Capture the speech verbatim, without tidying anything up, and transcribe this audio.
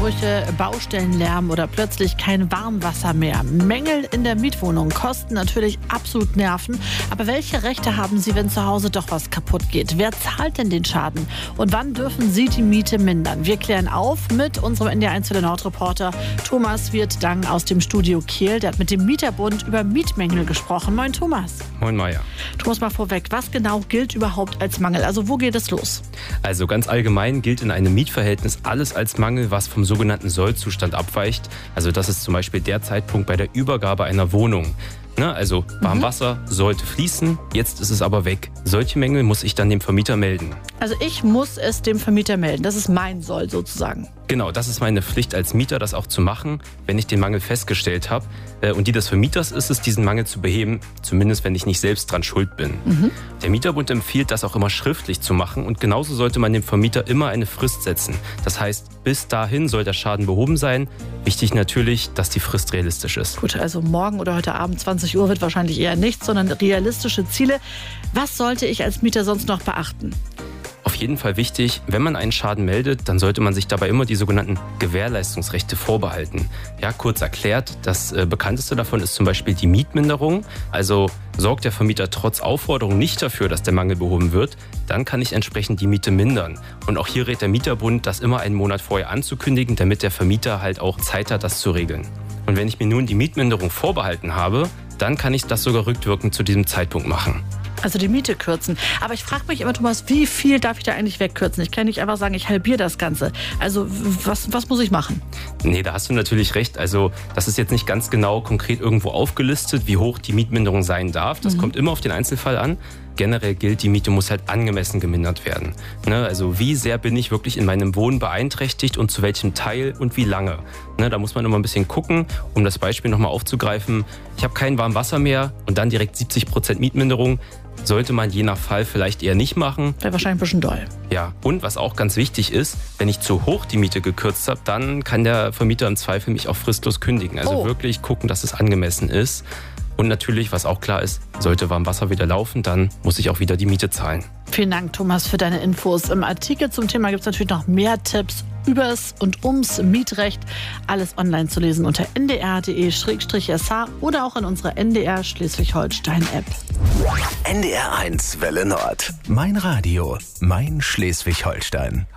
Einbrüche, Baustellenlärm oder plötzlich kein Warmwasser mehr. Mängel in der Mietwohnung kosten natürlich absolut Nerven. Aber welche Rechte haben Sie, wenn zu Hause doch was kaputt geht? Wer zahlt denn den Schaden? Und wann dürfen Sie die Miete mindern? Wir klären auf mit unserem N D R eins für den Nordreporter Thomas Wirtdang aus dem Studio Kehl. Der hat mit dem Mieterbund über Mietmängel gesprochen. Moin Thomas. Moin Maja. Thomas, mal vorweg, was genau gilt überhaupt als Mangel? Also wo geht es los? Also ganz allgemein gilt in einem Mietverhältnis alles als Mangel, was vom sogenannten Sollzustand abweicht. Also das ist zum Beispiel der Zeitpunkt bei der Übergabe einer Wohnung. Ne, also Warmwasser sollte fließen, jetzt ist es aber weg. Solche Mängel muss ich dann dem Vermieter melden. Also ich muss es dem Vermieter melden, das ist mein Soll sozusagen. Genau, das ist meine Pflicht als Mieter, das auch zu machen, wenn ich den Mangel festgestellt habe. Und die des Vermieters ist es, diesen Mangel zu beheben, zumindest wenn ich nicht selbst dran schuld bin. Mhm. Der Mieterbund empfiehlt, das auch immer schriftlich zu machen und genauso sollte man dem Vermieter immer eine Frist setzen. Das heißt, bis dahin soll der Schaden behoben sein. Wichtig natürlich, dass die Frist realistisch ist. Gut, also morgen oder heute Abend zwanzig Uhr wird wahrscheinlich eher nichts, sondern realistische Ziele. Was sollte ich als Mieter sonst noch beachten? Auf jeden Fall wichtig, wenn man einen Schaden meldet, dann sollte man sich dabei immer die sogenannten Gewährleistungsrechte vorbehalten. Ja, kurz erklärt, das äh, bekannteste davon ist zum Beispiel die Mietminderung. Also sorgt der Vermieter trotz Aufforderung nicht dafür, dass der Mangel behoben wird, dann kann ich entsprechend die Miete mindern. Und auch hier rät der Mieterbund, das immer einen Monat vorher anzukündigen, damit der Vermieter halt auch Zeit hat, das zu regeln. Und wenn ich mir nun die Mietminderung vorbehalten habe, dann kann ich das sogar rückwirkend zu diesem Zeitpunkt machen. Also die Miete kürzen. Aber ich frage mich immer, Thomas, wie viel darf ich da eigentlich wegkürzen? Ich kann nicht einfach sagen, ich halbiere das Ganze. Also was, was muss ich machen? Nee, da hast du natürlich recht. Also das ist jetzt nicht ganz genau konkret irgendwo aufgelistet, wie hoch die Mietminderung sein darf. Das mhm. kommt immer auf den Einzelfall an. Generell gilt, die Miete muss halt angemessen gemindert werden. Ne, also wie sehr bin ich wirklich in meinem Wohnen beeinträchtigt und zu welchem Teil und wie lange? Ne, da muss man immer ein bisschen gucken, um das Beispiel nochmal aufzugreifen. Ich habe kein warmes Wasser mehr und dann direkt siebzig Prozent Mietminderung. Sollte man je nach Fall vielleicht eher nicht machen. Wäre wahrscheinlich ein bisschen doll. Ja, und was auch ganz wichtig ist, wenn ich zu hoch die Miete gekürzt habe, dann kann der Vermieter im Zweifel mich auch fristlos kündigen. Also oh. wirklich gucken, dass es angemessen ist. Und natürlich, was auch klar ist, sollte Warmwasser wieder laufen, dann muss ich auch wieder die Miete zahlen. Vielen Dank, Thomas, für deine Infos. Im Artikel zum Thema gibt es natürlich noch mehr Tipps übers und ums Mietrecht. Alles online zu lesen unter n d r punkt d e slash s h oder auch in unserer N D R Schleswig-Holstein-App. N D R eins Welle Nord. Mein Radio, mein Schleswig-Holstein.